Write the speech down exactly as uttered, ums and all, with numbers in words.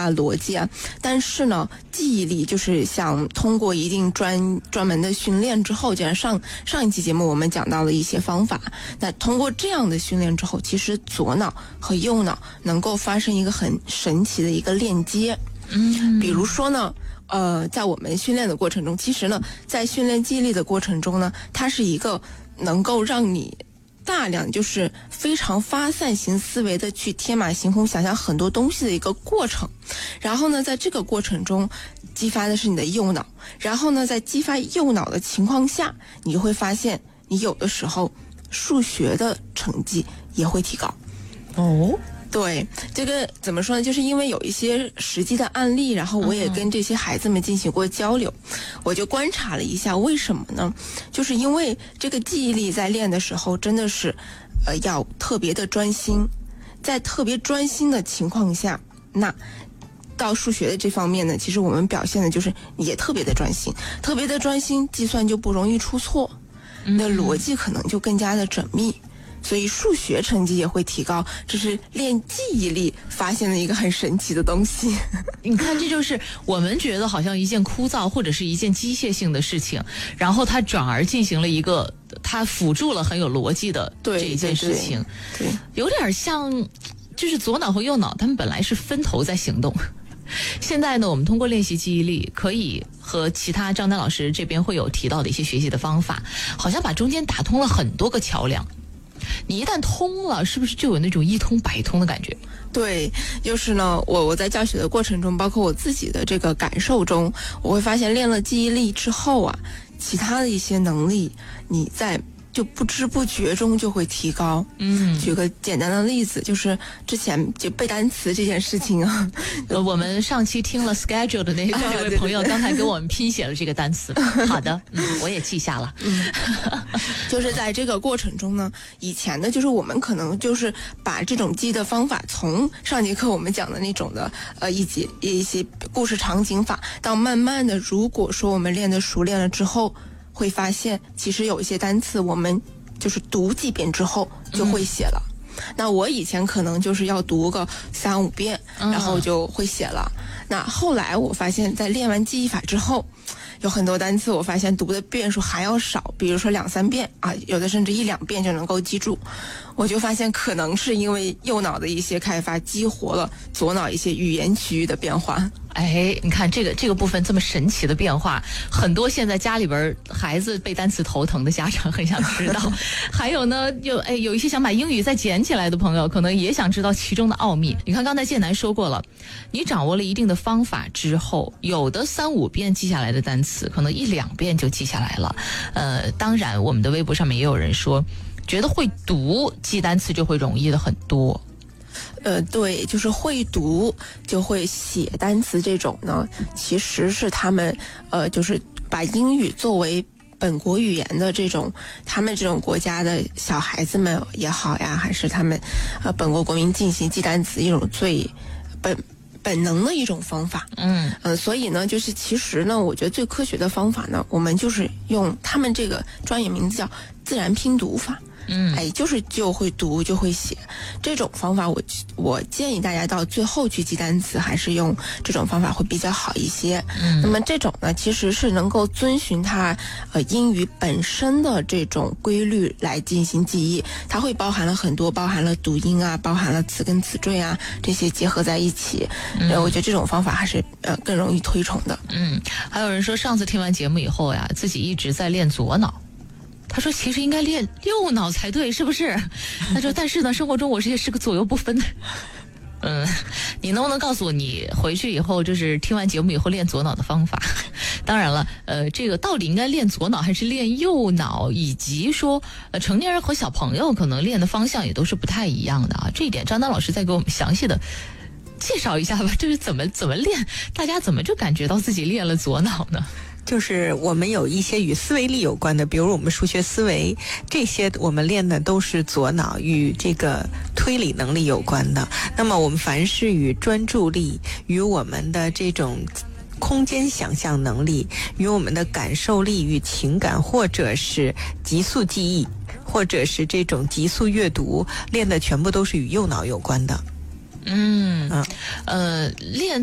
啊、逻辑啊。但是呢，记忆力就是想通过一定专专门的训练之后，就像上上一期节目我们讲到了一些方法，那通过这样的训练之后，其实左脑和右脑能够发生一个很神奇的一个链接。 嗯， 比如说呢，呃，在我们训练的过程中，其实呢，在训练记忆力的过程中呢，它是一个能够让你大量就是非常发散型思维的去天马行空想象很多东西的一个过程。然后呢，在这个过程中激发的是你的右脑，然后呢，在激发右脑的情况下，你就会发现你有的时候数学的成绩也会提高。 哦， 对，这个怎么说呢？就是因为有一些实际的案例，然后我也跟这些孩子们进行过交流，嗯、我就观察了一下，为什么呢？就是因为这个记忆力在练的时候，真的是，呃，要特别的专心，在特别专心的情况下，那到数学的这方面呢，其实我们表现的就是也特别的专心，特别的专心，计算就不容易出错，你的逻辑可能就更加的缜密。所以数学成绩也会提高，这是练记忆力发现了一个很神奇的东西。 你看，这就是我们觉得好像一件枯燥或者是一件机械性的事情，然后它转而进行了一个它辅助了很有逻辑的这一件事情。 对，对对， 有点像就是左脑和右脑他们本来是分头在行动，现在呢我们通过练习记忆力，可以和其他张丹老师这边会有提到的一些学习的方法，好像把中间打通了很多个桥梁。你一旦通了，是不是就有那种一通百通的感觉？ 对，就是呢，我我在教学的过程中，包括我自己的这个感受中，我会发现练了记忆力之后啊，其他的一些能力，你在就不知不觉中就会提高。 嗯， 举个简单的例子，就是之前就背单词这件事情啊， 呃，我们上期听了 schedule 的那这位朋友，刚才给我们拼写了这个单词。好的，嗯，我也记下了。 嗯，就是在这个过程中呢，以前的就是我们可能就是把这种记忆的方法，从上节课我们讲的那种的呃一节一些故事场景法，到慢慢的，如果说我们练得熟练了之后，会发现其实有一些单词我们就是读几遍之后就会写了。嗯、那我以前可能就是要读个三五遍，然后就会写了。嗯、那后来我发现，在练完记忆法之后，有很多单词我发现读的遍数还要少，比如说两三遍啊，有的甚至一两遍就能够记住。我就发现可能是因为右脑的一些开发激活了左脑一些语言区域的变化。 哎，你看这个这个部分这么神奇的变化，很多现在家里边孩子背单词头疼的家长很想知道。还有呢，有哎有一些想把英语再捡起来的朋友，可能也想知道其中的奥秘。你看刚才建南说过了，你掌握了一定的方法之后，有的三五遍记下来的单词，可能一两遍就记下来了。呃，当然我们的微博上面也有人说，觉得会读记单词就会容易的很多。 呃，对，就是会读就会写单词这种呢，其实是他们呃，就是把英语作为本国语言的这种，他们这种国家的小孩子们也好呀，还是他们呃本国国民进行记单词一种最本本能的一种方法。 嗯呃，所以呢，就是其实呢，我觉得最科学的方法呢，我们就是用他们这个专业名字叫自然拼读法。 嗯， 哎，就是就会读就会写，这种方法我我建议大家到最后去记单词，还是用这种方法会比较好一些。 嗯， 那么这种呢，其实是能够遵循它呃英语本身的这种规律来进行记忆，它会包含了很多，包含了读音啊，包含了词根词缀啊，这些结合在一起。嗯，我觉得这种方法还是呃更容易推崇的。 嗯，还有人说上次听完节目以后呀，自己一直在练左脑。他说其实应该练右脑才对，是不是？他说但是呢，生活中我是也是个左右不分的。嗯，你能不能告诉我你回去以后就是听完节目以后练左脑的方法？当然了，呃，这个到底应该练左脑还是练右脑，以及说呃成年人和小朋友可能练的方向也都是不太一样的啊。这一点张丹老师再给我们详细的介绍一下吧，这是怎么怎么练，大家怎么就感觉到自己练了左脑呢？ 就是我们有一些与思维力有关的，比如我们数学思维，这些我们练的都是左脑，与这个推理能力有关的。那么我们凡是与专注力、与我们的这种空间想象能力、与我们的感受力与情感，或者是急速记忆，或者是这种急速阅读，练的全部都是与右脑有关的。 嗯，呃，练